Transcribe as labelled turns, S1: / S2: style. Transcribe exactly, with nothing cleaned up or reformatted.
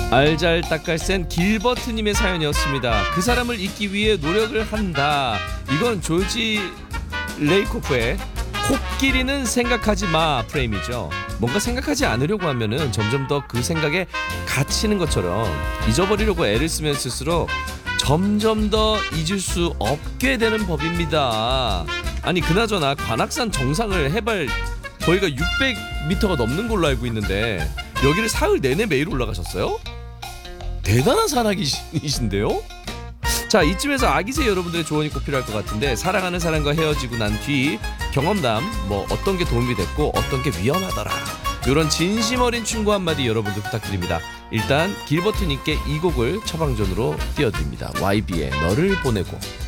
S1: 알잘딱깔센 길버트님의 사연이었습니다. 그 사람을 잊기 위해 노력을 한다. 이건 조지 레이코프의 코끼리는 생각하지 마 프레임이죠. 뭔가 생각하지 않으려고 하면은 점점 더 그 생각에 갇히는 것처럼 잊어버리려고 애를 쓰면 쓸수록 점점 더 잊을 수 없게 되는 법입니다. 아니 그나저나 관악산 정상을 해발 거기가 육백 미터가 넘는 걸로 알고 있는데 여기를 사흘 내내 매일 올라가셨어요? 대단한 산악이신데요? 자, 이쯤에서 아기새 여러분들의 조언이 꼭 필요할 것 같은데, 사랑하는 사람과 헤어지고 난 뒤 경험담, 뭐 어떤 게 도움이 됐고 어떤 게 위험하더라, 이런 진심 어린 충고 한마디 여러분들 부탁드립니다. 일단 길버트님께 이 곡을 처방전으로 띄워드립니다. 와이비의 너를 보내고.